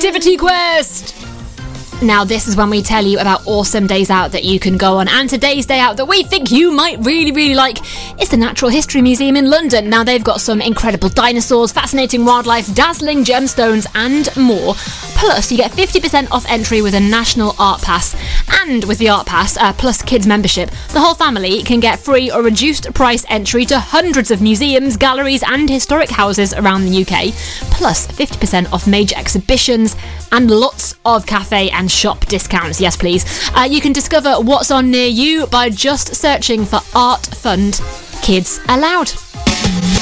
Activity Quest! Now, this is when we tell you about awesome days out that you can go on. And today's day out that we think you might really, really like is the Natural History Museum in London. Now, they've got some incredible dinosaurs, fascinating wildlife, dazzling gemstones, and more. Plus, you get 50% off entry with a National Art Pass. And with the Art Pass, plus kids membership, the whole family can get free or reduced price entry to hundreds of museums, galleries, and historic houses around the UK. Plus, 50% off major exhibitions and lots of cafe and shop discounts. Yes, please. You can discover what's on near you by just searching for Art Fund Kids Allowed.